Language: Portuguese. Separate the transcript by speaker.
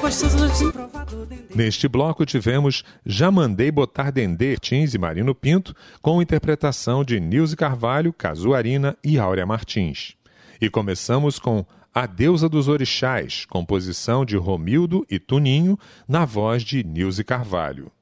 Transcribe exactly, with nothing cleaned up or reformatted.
Speaker 1: Neste bloco tivemos Já Mandei Botar Dendê, Martins e Marino Pinto, com interpretação de Nilce Carvalho, Casuarina e Áurea Martins. E começamos com A Deusa dos Orixás, composição de Romildo e Tuninho, na voz de Nilce Carvalho.